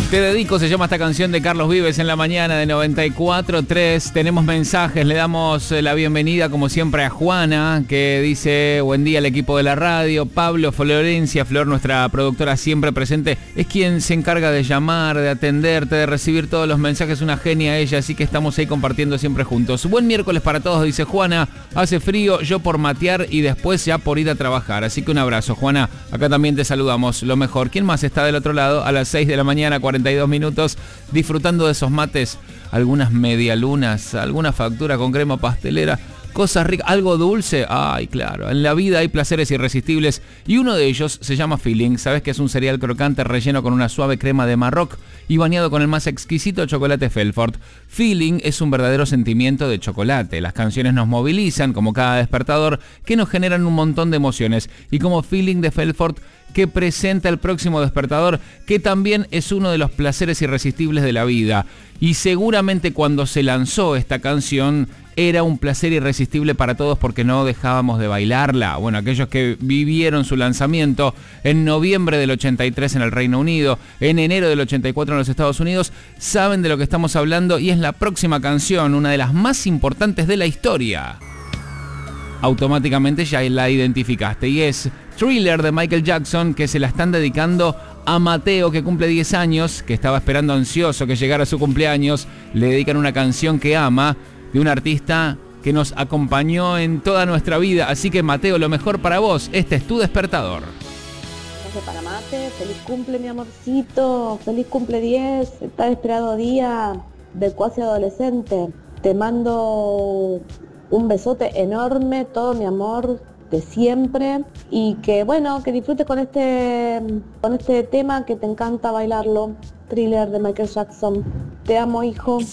Te dedico, se llama esta canción de Carlos Vives en la mañana de 94.3. Tenemos mensajes, le damos la bienvenida como siempre a Juana, que dice buen día al equipo de la radio. Pablo, Florencia, Flor, nuestra productora siempre presente, es quien se encarga de llamar, de atenderte, de recibir todos los mensajes, una genia ella, así que estamos ahí compartiendo siempre juntos. Buen miércoles para todos, dice Juana. Hace frío, yo por matear y después ya por ir a trabajar. Así que un abrazo, Juana. Acá también te saludamos, lo mejor. ¿Quién más está del otro lado? A las 6 de la mañana, 42 minutos, disfrutando de esos mates, algunas medialunas, alguna factura con crema pastelera, cosas ricas, algo dulce. Ay, claro, en la vida hay placeres irresistibles y uno de ellos se llama Feeling. ¿Sabes que es un cereal crocante relleno con una suave crema de Marroc y bañado con el más exquisito chocolate Felfort? Feeling es un verdadero sentimiento de chocolate. Las canciones nos movilizan como cada despertador que nos generan un montón de emociones, y como Feeling de Felfort que presenta el próximo despertador, que también es uno de los placeres irresistibles de la vida. Y seguramente cuando se lanzó esta canción era un placer irresistible para todos porque no dejábamos de bailarla. Bueno, aquellos que vivieron su lanzamiento en noviembre del 83 en el Reino Unido, en enero del 84 en los Estados Unidos, saben de lo que estamos hablando, y es la próxima canción, una de las más importantes de la historia. Automáticamente ya la identificaste, y es Thriller de Michael Jackson, que se la están dedicando a Mateo, que cumple 10 años, que estaba esperando ansioso que llegara su cumpleaños. Le dedican una canción que ama, de un artista que nos acompañó en toda nuestra vida. Así que Mateo, lo mejor para vos, este es tu despertador. Gracias para Mate, feliz cumple mi amorcito, feliz cumple 10, el tan esperado día del cuasi adolescente. Te mando un besote enorme, todo mi amor de siempre, y que bueno, que disfrutes con este tema que te encanta bailarlo, Thriller de Michael Jackson. Te amo, hijo.